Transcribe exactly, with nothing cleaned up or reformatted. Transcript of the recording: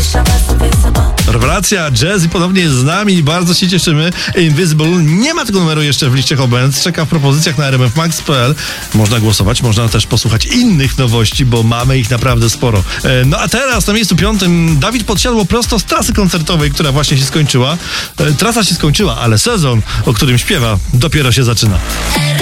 Rewelacja, Jazzy ponownie jest z nami i bardzo się cieszymy. Invisible nie ma tego numeru jeszcze w liście Hobens, czeka w propozycjach na r m f max kropka p l. Można głosować, można też posłuchać innych nowości, bo mamy ich naprawdę sporo. No a teraz na miejscu piątym Dawid Podsiadło prosto z trasy koncertowej, która właśnie się skończyła. Trasa się skończyła, ale sezon, o którym śpiewa, dopiero się zaczyna.